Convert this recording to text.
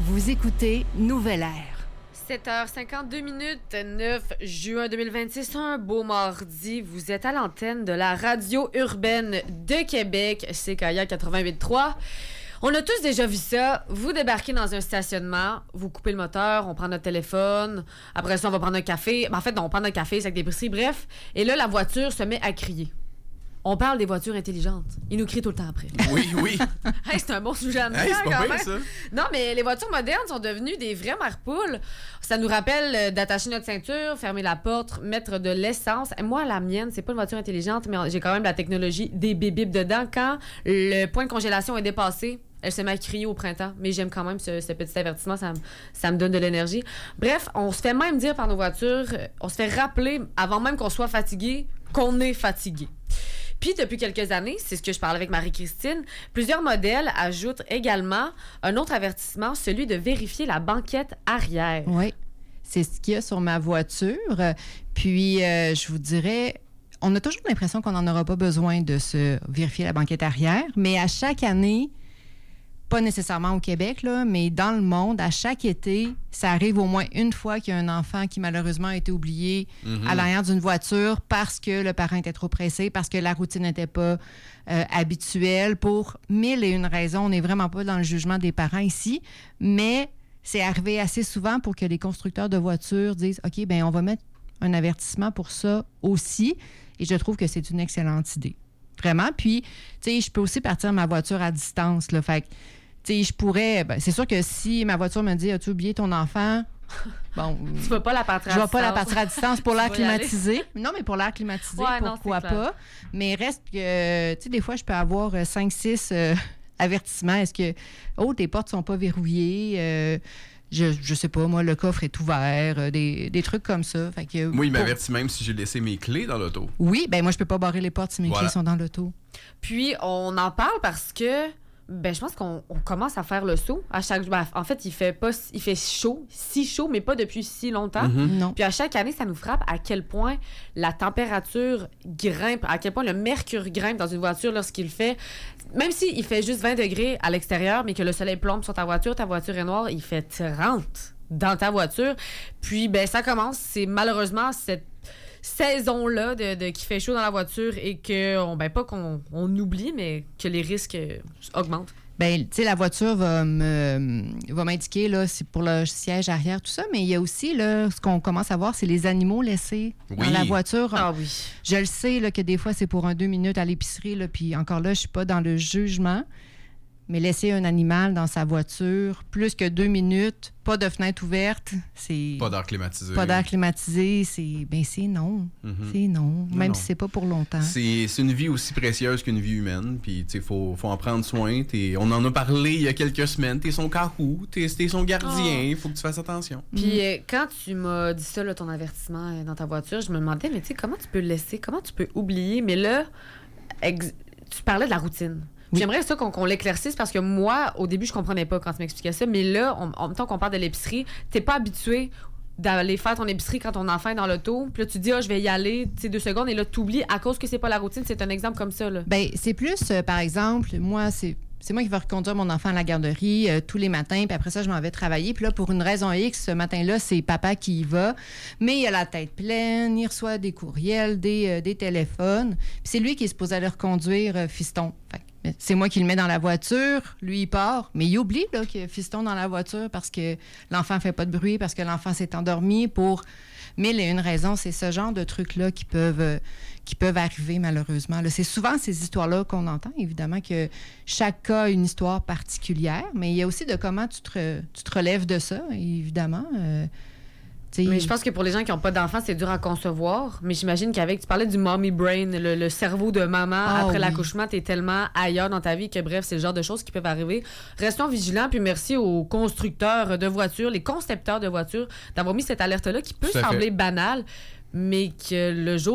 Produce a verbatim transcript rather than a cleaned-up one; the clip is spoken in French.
Vous écoutez Nouvelle Ère. sept heures cinquante-deux minutes, neuf juin deux mille vingt-six, un beau mardi. Vous êtes à l'antenne de la radio urbaine de Québec, C K I A quatre-vingt-huit trois. On a tous déjà vu ça. Vous débarquez dans un stationnement, vous coupez le moteur, on prend notre téléphone, après ça, on va prendre un café. En fait, non, on prend un café, c'est avec des épiceries, bref. Et là, la voiture se met à crier. On parle des voitures intelligentes. Ils nous crient tout le temps après. Oui, oui. Hey, c'est un bon sujet à nous Hey, faire, c'est pas quand bien, même. ça. Non, mais les voitures modernes sont devenues des vraies mère-poules. Ça nous rappelle euh, d'attacher notre ceinture, fermer la porte, mettre de l'essence. Et moi, la mienne, c'est pas une voiture intelligente, mais j'ai quand même la technologie des bip-bip dedans. Quand le point de congélation est dépassé, elle se met à crier au printemps. Mais j'aime quand même ce, ce petit avertissement. Ça, me- ça me donne de l'énergie. Bref, on se fait même dire par nos voitures, euh, on se fait rappeler, avant même qu'on soit fatigué, qu'on est fatigué. Puis, depuis quelques années, c'est ce que je parlais avec Marie-Christine, plusieurs modèles ajoutent également un autre avertissement, celui de vérifier la banquette arrière. Oui, c'est ce qu'il y a sur ma voiture. Puis, euh, je vous dirais, on a toujours l'impression qu'on n'en aura pas besoin de se vérifier la banquette arrière, mais à chaque année, pas nécessairement au Québec, là, mais dans le monde, à chaque été, ça arrive au moins une fois qu'il y a un enfant qui malheureusement a été oublié Mm-hmm. à l'arrière d'une voiture parce que le parent était trop pressé, parce que la routine n'était pas euh, habituelle, pour mille et une raisons. On n'est vraiment pas dans le jugement des parents ici, mais c'est arrivé assez souvent pour que les constructeurs de voitures disent « OK, bien, on va mettre un avertissement pour ça aussi », et je trouve que c'est une excellente idée. Vraiment. Puis, tu sais, je peux aussi partir ma voiture à distance, là. Fait que, tu sais, je pourrais... Ben, c'est sûr que si ma voiture me dit « As-tu oublié ton enfant? » Bon... Tu vas pas la partir à Je vais pas la distance. partir à distance pour Tu l'air vas y aller. climatisé. Non, mais pour l'air climatisé, Ouais, non, pourquoi c'est clair. pas? Mais reste que, tu sais, des fois, je peux avoir cinq six euh, avertissements. Est-ce que, oh, tes portes sont pas verrouillées? Euh, je, je sais pas, moi, le coffre est ouvert. euh, des, des trucs comme ça. Fait que, Moi, il pour- m'avertit même si j'ai laissé mes clés dans l'auto. Oui, ben moi, je peux pas barrer les portes si mes Voilà. clés sont dans l'auto. Puis, on en parle parce que, ben, je pense qu'on on commence à faire le saut. À chaque, ben, en fait, il fait pas, il fait chaud, si chaud, mais pas depuis si longtemps. Mhm. Non. Puis à chaque année, ça nous frappe à quel point la température grimpe, à quel point le mercure grimpe dans une voiture lorsqu'il fait... Même s'il fait juste vingt degrés à l'extérieur, mais que le soleil plombe sur ta voiture, ta voiture est noire, il fait trente dans ta voiture. Puis, ben ça commence, c'est malheureusement cette saison-là de, de qui fait chaud dans la voiture et que, on, ben pas qu'on on oublie, mais que les risques euh, augmentent. Ben, tu sais, la voiture va me va m'indiquer, là, c'est pour le siège arrière, tout ça, mais il y a aussi, là, ce qu'on commence à voir, c'est les animaux laissés dans Oui. la voiture. Ah oui. Je le sais, là, que des fois, c'est pour un deux minutes à l'épicerie, là, puis encore là, je suis pas dans le jugement, mais laisser un animal dans sa voiture plus que deux minutes, pas de fenêtre ouverte, c'est... Pas d'air climatisé. Pas d'air climatisé, c'est... Ben, c'est non. Mhm. C'est non, même non. si c'est pas pour longtemps. C'est c'est une vie aussi précieuse qu'une vie humaine. Puis, tu sais, faut, faut en prendre soin. T'es- on en a parlé il y a quelques semaines. T'es son carreau, t'es t'es son gardien. Il faut que tu fasses attention. Puis euh, quand tu m'as dit ça, là, ton avertissement euh, dans ta voiture, je me demandais, mais tu sais, comment tu peux le laisser? Comment tu peux oublier? Mais là, ex- tu parlais de la routine. Puis Oui. J'aimerais ça qu'on qu'on l'éclaircisse parce que moi, au début, je comprenais pas quand tu m'expliquais ça. Mais là, on- en même temps qu'on parle de l'épicerie, t'es pas habitué d'aller faire ton épicerie quand ton enfant est dans l'auto. Puis là, tu dis, ah, je vais y aller, tu sais, deux secondes. Et là, t'oublies à cause que c'est pas la routine. C'est un exemple comme ça, là. Ben, c'est plus, euh, par exemple, moi, c'est c'est moi qui vais reconduire mon enfant à la garderie euh, tous les matins, puis après ça, je m'en vais travailler. Puis là, pour une raison X, ce matin-là, c'est papa qui y va. Mais il a la tête pleine, il reçoit des courriels, des, euh, des téléphones. Puis c'est lui qui est supposé aller reconduire euh, Fiston. Fait que, mais c'est moi qui le mets dans la voiture, lui, il part. Mais il oublie là, qu'il y a Fiston dans la voiture parce que l'enfant fait pas de bruit, parce que l'enfant s'est endormi pour mille et une raisons. C'est ce genre de trucs-là qui peuvent, euh, qui peuvent arriver, malheureusement. Là, c'est souvent ces histoires-là qu'on entend. Évidemment que chaque cas a une histoire particulière, mais il y a aussi de comment tu te, re- tu te relèves de ça, évidemment. Euh, tu sais, Mais je pense que pour les gens qui n'ont pas d'enfants, c'est dur à concevoir. Mais j'imagine qu'avec, tu parlais du mommy brain, le, le cerveau de maman, Ah après oui. l'accouchement, t'es tellement ailleurs dans ta vie que bref, c'est le genre de choses qui peuvent arriver. Restons vigilants, puis merci aux constructeurs de voitures, les concepteurs de voitures, d'avoir mis cette alerte-là qui peut Tout à fait. sembler banale, mais que le jour